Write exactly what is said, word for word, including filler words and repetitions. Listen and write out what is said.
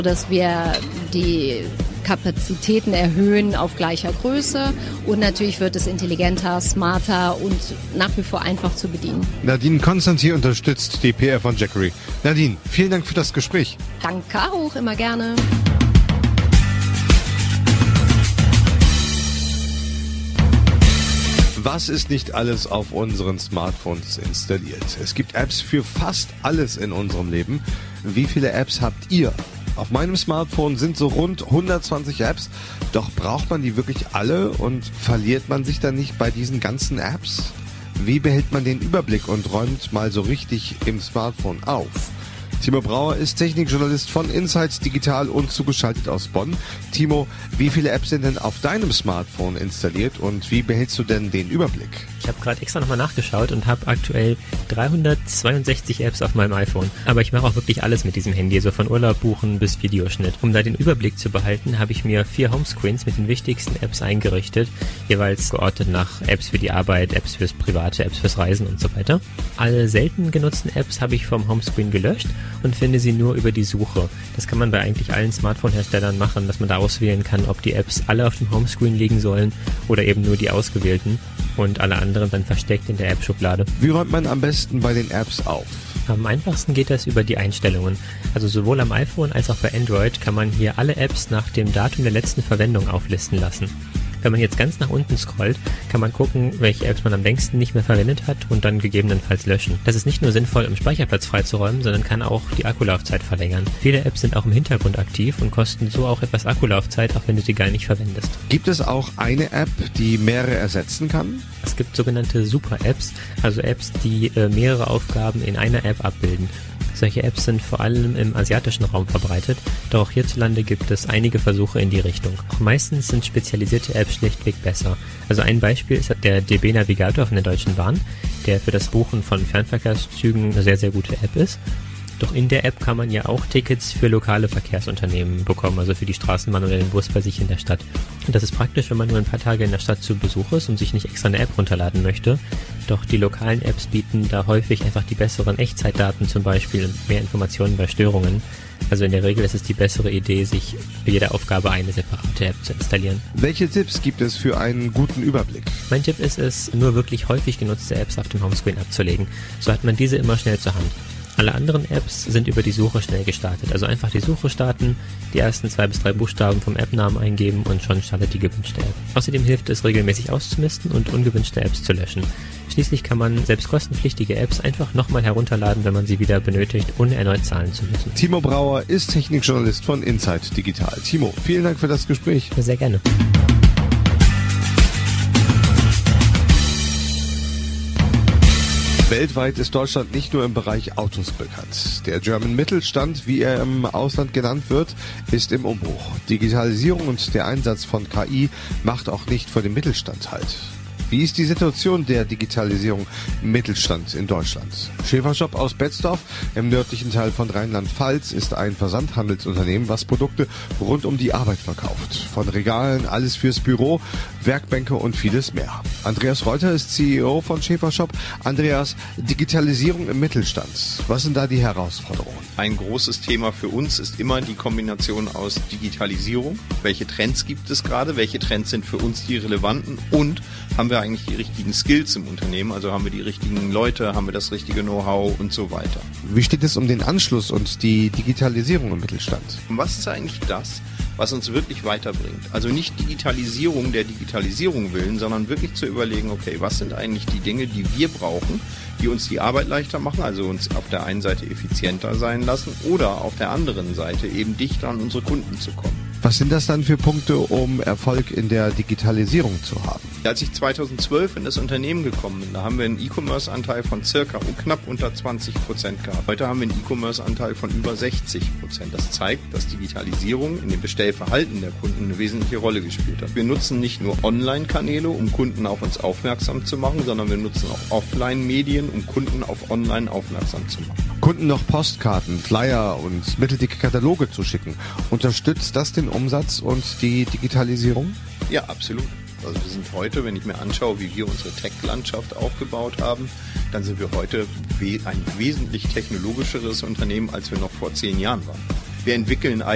dass wir die Kapazitäten erhöhen auf gleicher Größe und natürlich wird es intelligenter, smarter und nach wie vor einfach zu bedienen. Nadine Konstantin unterstützt die P R von Jackery. Nadine, vielen Dank für das Gespräch. Danke auch, immer gerne. Was ist nicht alles auf unseren Smartphones installiert? Es gibt Apps für fast alles in unserem Leben. Wie viele Apps habt ihr? Auf meinem Smartphone sind so rund hundertzwanzig Apps, doch braucht man die wirklich alle und verliert man sich dann nicht bei diesen ganzen Apps? Wie behält man den Überblick und räumt mal so richtig im Smartphone auf? Timo Brauer ist Technikjournalist von Insights Digital und zugeschaltet aus Bonn. Timo, wie viele Apps sind denn auf deinem Smartphone installiert und wie behältst du denn den Überblick? Ich habe gerade extra nochmal nachgeschaut und habe aktuell dreihundertzweiundsechzig Apps auf meinem iPhone. Aber ich mache auch wirklich alles mit diesem Handy, so von Urlaub buchen bis Videoschnitt. Um da den Überblick zu behalten, habe ich mir vier Homescreens mit den wichtigsten Apps eingerichtet, jeweils geordnet nach Apps für die Arbeit, Apps fürs Private, Apps fürs Reisen und so weiter. Alle selten genutzten Apps habe ich vom Homescreen gelöscht und finde sie nur über die Suche. Das kann man bei eigentlich allen Smartphone-Herstellern machen, dass man da auswählen kann, ob die Apps alle auf dem Homescreen liegen sollen oder eben nur die ausgewählten und alle anderen dann versteckt in der App-Schublade. Wie räumt man am besten bei den Apps auf? Am einfachsten geht das über die Einstellungen. Also sowohl am iPhone als auch bei Android kann man hier alle Apps nach dem Datum der letzten Verwendung auflisten lassen. Wenn man jetzt ganz nach unten scrollt, kann man gucken, welche Apps man am längsten nicht mehr verwendet hat und dann gegebenenfalls löschen. Das ist nicht nur sinnvoll, um Speicherplatz freizuräumen, sondern kann auch die Akkulaufzeit verlängern. Viele Apps sind auch im Hintergrund aktiv und kosten so auch etwas Akkulaufzeit, auch wenn du sie gar nicht verwendest. Gibt es auch eine App, die mehrere ersetzen kann? Es gibt sogenannte Super-Apps, also Apps, die äh, mehrere Aufgaben in einer App abbilden. Solche Apps sind vor allem im asiatischen Raum verbreitet, doch auch hierzulande gibt es einige Versuche in die Richtung. Auch meistens sind spezialisierte Apps schlichtweg besser. Also ein Beispiel ist der D B Navigator von der Deutschen Bahn, der für das Buchen von Fernverkehrszügen eine sehr, sehr gute App ist. Doch in der App kann man ja auch Tickets für lokale Verkehrsunternehmen bekommen, also für die Straßenbahn oder den Bus bei sich in der Stadt. Und das ist praktisch, wenn man nur ein paar Tage in der Stadt zu Besuch ist und sich nicht extra eine App runterladen möchte. Doch die lokalen Apps bieten da häufig einfach die besseren Echtzeitdaten zum Beispiel und mehr Informationen bei Störungen. Also in der Regel ist es die bessere Idee, sich für jede Aufgabe eine separate App zu installieren. Welche Tipps gibt es für einen guten Überblick? Mein Tipp ist es, nur wirklich häufig genutzte Apps auf dem Homescreen abzulegen. So hat man diese immer schnell zur Hand. Alle anderen Apps sind über die Suche schnell gestartet. Also einfach die Suche starten, die ersten zwei bis drei Buchstaben vom App-Namen eingeben und schon startet die gewünschte App. Außerdem hilft es, regelmäßig auszumisten und ungewünschte Apps zu löschen. Schließlich kann man selbst kostenpflichtige Apps einfach nochmal herunterladen, wenn man sie wieder benötigt, ohne erneut zahlen zu müssen. Timo Brauer ist Technikjournalist von Insights Digital. Timo, vielen Dank für das Gespräch. Sehr gerne. Weltweit ist Deutschland nicht nur im Bereich Autos bekannt. Der German Mittelstand, wie er im Ausland genannt wird, ist im Umbruch. Digitalisierung und der Einsatz von K I macht auch nicht vor dem Mittelstand Halt. Wie ist die Situation der Digitalisierung im Mittelstand in Deutschland? Schäfershop aus Betzdorf im nördlichen Teil von Rheinland-Pfalz ist ein Versandhandelsunternehmen, was Produkte rund um die Arbeit verkauft. Von Regalen, alles fürs Büro, Werkbänke und vieles mehr. Andreas Reuter ist C E O von Schäfershop. Andreas, Digitalisierung im Mittelstand. Was sind da die Herausforderungen? Ein großes Thema für uns ist immer die Kombination aus Digitalisierung. Welche Trends gibt es gerade? Welche Trends sind für uns die relevanten? Und haben wir eigentlich die richtigen Skills im Unternehmen? Also haben wir die richtigen Leute, haben wir das richtige Know-how und so weiter. Wie steht es um den Anschluss und die Digitalisierung im Mittelstand? Und was ist eigentlich das, was uns wirklich weiterbringt? Also nicht Digitalisierung der Digitalisierung willen, sondern wirklich zu überlegen, okay, was sind eigentlich die Dinge, die wir brauchen, die uns die Arbeit leichter machen, also uns auf der einen Seite effizienter sein lassen oder auf der anderen Seite eben dichter an unsere Kunden zu kommen. Was sind das dann für Punkte, um Erfolg in der Digitalisierung zu haben? Als ich zweitausendzwölf in das Unternehmen gekommen bin, da haben wir einen E-Commerce-Anteil von circa knapp unter zwanzig Prozent gehabt. Heute haben wir einen E-Commerce-Anteil von über sechzig Prozent. Das zeigt, dass Digitalisierung in dem Bestellverhalten der Kunden eine wesentliche Rolle gespielt hat. Wir nutzen nicht nur Online-Kanäle, um Kunden auf uns aufmerksam zu machen, sondern wir nutzen auch Offline-Medien, um Kunden auf Online aufmerksam zu machen. Kunden noch Postkarten, Flyer und mitteldicke Kataloge zu schicken. Unterstützt das den Umsatz und die Digitalisierung? Ja, absolut. Also wir sind heute, wenn ich mir anschaue, wie wir unsere Tech-Landschaft aufgebaut haben, dann sind wir heute ein wesentlich technologischeres Unternehmen, als wir noch vor zehn Jahren waren. Wir entwickeln